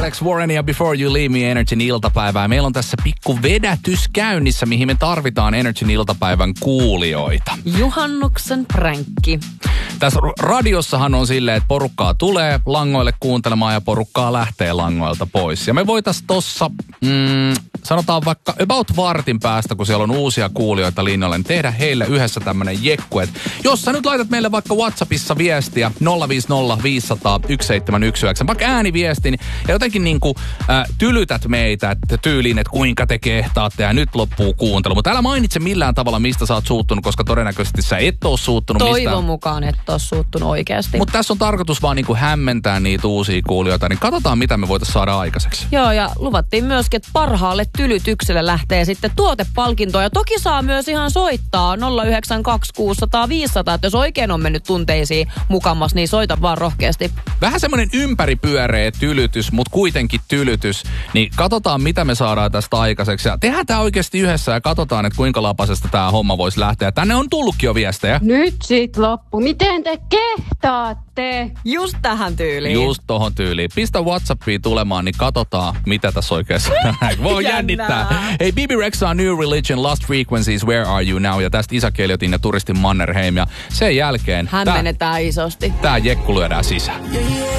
Alex Warren ja Before You Leave Me Energyn iltapäivää. Meillä on tässä pikku vedätys käynnissä, mihin me tarvitaan Energyn iltapäivän kuulijoita. Juhannuksen pränkki. Tässä radiossahan on silleen, että porukkaa tulee langoille kuuntelemaan ja porukkaa lähtee langoilta pois. Ja me voitaisiin tossa, sanotaan vaikka about vartin päästä, kun siellä on uusia kuulijoita linjoille, niin tehdä heille yhdessä tämmönen jekku. Et jos sä nyt laitat meille vaikka WhatsAppissa viestiä 050 500 1719, vaikka ääniviestin ja jotenkin niinku tylytät meitä, että tyyliin, että kuinka te kehtaatte ja nyt loppuu kuuntelu. Mutta älä mainitse millään tavalla, mistä sä oot suuttunut, koska todennäköisesti sä et oo suuttunut mistään. Toivon mukaan et oo suuttunut oikeasti. Mutta tässä on tarkoitus vaan niinku hämmentää niitä uusia kuulijoita, niin katsotaan mitä me voitaisiin saada aikaiseksi. Joo, ja luvattiin myöskin, että parhaalle tylytykselle lähtee sitten tuotepalkintoa. Ja toki saa myös ihan soittaa 092 600 500, että jos oikein on mennyt tunteisiin mukamas, niin soita vaan rohkeasti. Vähän semmoinen ympäripyöreä tylytys, mutta kuitenkin tylytys. Niin katsotaan, mitä me saadaan tästä aikaiseksi. Ja tehdään tämä oikeasti yhdessä ja katsotaan, että kuinka lapasesta tämä homma voisi lähteä. Tänne on tullutkin jo viestejä. Nyt sit loppu. Miten te kehtaatte? Just tähän tyyliin. Just tohon tyyliin. Pistä WhatsAppiin tulemaan, niin katsotaan, mitä tässä oikein saadaan. Voi jännittää. Hei, Bibi Rexha, New Religion, Lost Frequencies, Where Are You Now? Ja tästä Isa Keljotin ja Turistin Mannerheim. Ja sen jälkeen hämmennetään isosti. Tää jekku lyödään sisään.